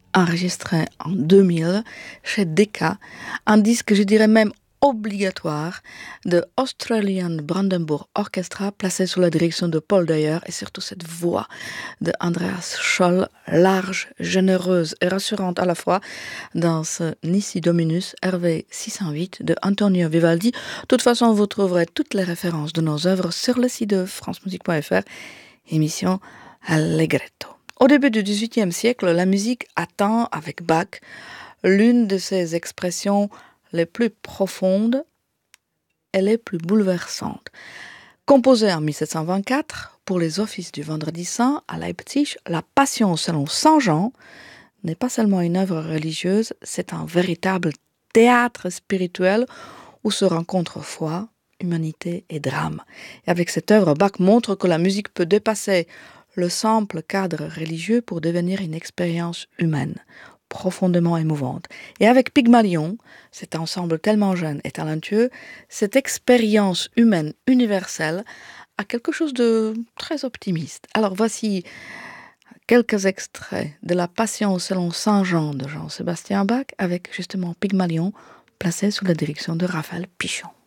enregistré en 2000 chez Decca, un disque, je dirais même obligatoire, de Australian Brandenburg Orchestra, placé sous la direction de Paul Dyer, et surtout cette voix de Andreas Scholl, large, généreuse et rassurante à la fois, dans ce Nisi Dominus RV 608 de Antonio Vivaldi. De toute façon, vous trouverez toutes les références de nos œuvres sur le site de francemusique.fr, émission Allegretto. Au début du XVIIIe siècle, la musique atteint, avec Bach, l'une de ses expressions les plus profondes et les plus bouleversantes. Composée en 1724 pour les offices du Vendredi Saint à Leipzig, La Passion selon Saint Jean n'est pas seulement une œuvre religieuse, c'est un véritable théâtre spirituel où se rencontrent foi, humanité et drame. Et avec cette œuvre, Bach montre que la musique peut dépasser le simple cadre religieux pour devenir une expérience humaine, profondément émouvante. Et avec Pygmalion, cet ensemble tellement jeune et talentueux, cette expérience humaine universelle a quelque chose de très optimiste. Alors voici quelques extraits de La Passion selon Saint Jean de Jean-Sébastien Bach avec justement Pygmalion placé sous la direction de Raphaël Pichon.